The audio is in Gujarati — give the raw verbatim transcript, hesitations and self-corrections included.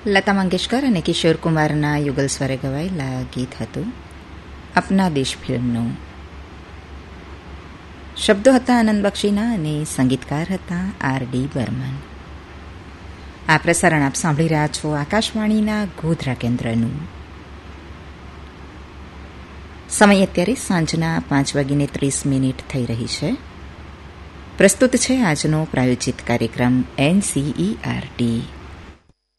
લતા મંગેશકર અને કિશોર કુમારના યુગલ સ્વરે ગવાયેલા ગીત હતું અપના દેશ ફિલ્મનું. શબ્દો હતા આનંદ બક્ષીના અને સંગીતકાર હતા આર ડી બર્મન. આ પ્રસારણ આપ સાંભળી રહ્યા છો આકાશવાણીના ગોધરા કેન્દ્રનું. સમય અત્યારે સાંજના પાંચ વાગીને ત્રીસ મિનિટ થઈ રહી છે. પ્રસ્તુત છે આજનો પ્રાયોજિત કાર્યક્રમ N C E R T.